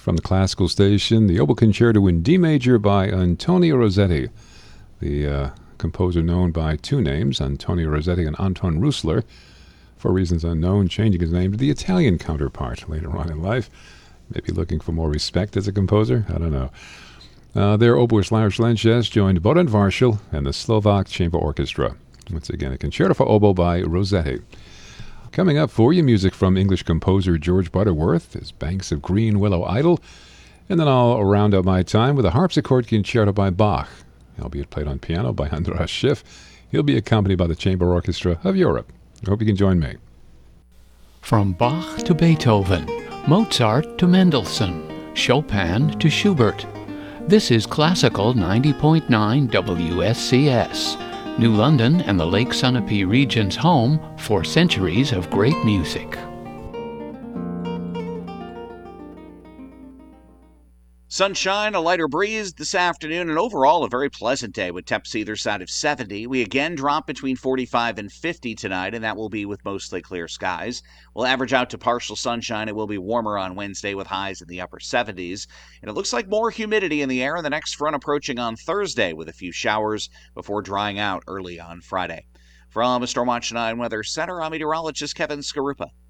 from the classical station, the Oboe Concerto in D major by Antonio Rossetti, the composer known by two names, Antonio Rossetti and Anton Roosler, for reasons unknown, changing his name to the Italian counterpart later on in life. Maybe looking for more respect as a composer? I don't know. Their oboist Lars Lenches joined Boran Varshil and the Slovak Chamber Orchestra. Once again, a concerto for oboe by Rossetti. Coming up for you, music from English composer George Butterworth, his Banks of Green Willow Idle, and then I'll round up my time with a harpsichord concerto by Bach, albeit played on piano by Andras Schiff. He'll be accompanied by the Chamber Orchestra of Europe. I hope you can join me. From Bach to Beethoven, Mozart to Mendelssohn, Chopin to Schubert. This is Classical 90.9 WSCS. New London and the Lake Sunapee region's home for centuries of great music. Sunshine, a lighter breeze this afternoon, and overall a very pleasant day with temps either side of 70. We again drop between 45 and 50 tonight, and that will be with mostly clear skies. We'll average out to partial sunshine. It will be warmer on Wednesday with highs in the upper 70s. And it looks like more humidity in the air in the next front approaching on Thursday with a few showers before drying out early on Friday. From the Stormwatch 9 Weather Center, I'm meteorologist Kevin Skarupa.